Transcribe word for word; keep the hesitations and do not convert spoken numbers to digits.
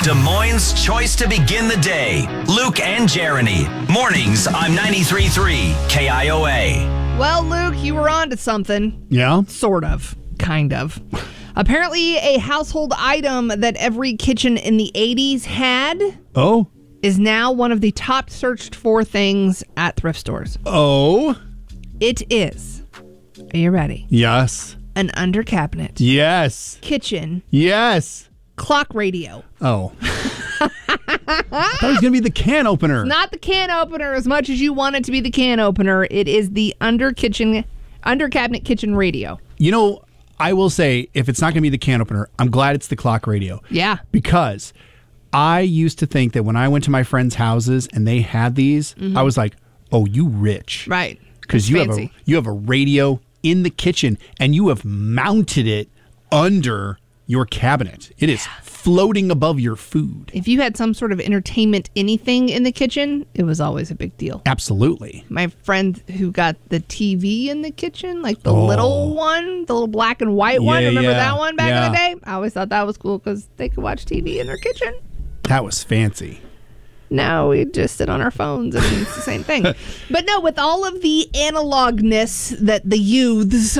Des Moines' choice to begin the day. Luke and Jeremy. Mornings on ninety-three point three K I O A. Well, Luke, you were on to something. Yeah? Sort of. Kind of. Apparently, a household item that every kitchen in the eighties had Oh? is now one of the top searched for things at thrift stores. Oh? It is. Are you ready? Yes. An under cabinet, Yes. kitchen, Yes. clock radio. Oh. I thought it was going to be the can opener. Not the can opener as much as you want it to be the can opener. It is the under kitchen, under cabinet kitchen radio. You know, I will say, if it's not going to be the can opener, I'm glad it's the clock radio. Yeah. Because I used to think that when I went to my friends' houses and they had these, Mm-hmm. I was like, oh, you rich. Right. Because you have Fancy. a you have a radio in the kitchen and you have mounted it under your cabinet. It is floating above your food. If you had some sort of entertainment anything in the kitchen, it was always a big deal. Absolutely. My friend who got the T V in the kitchen, like the Oh. little one, the little black and white one. Yeah, Remember yeah, that one back in the yeah. day? I always thought that was cool because they could watch T V in their kitchen. That was fancy. Now we just sit on our phones and it's the same thing. But no, with all of the analogness that the youths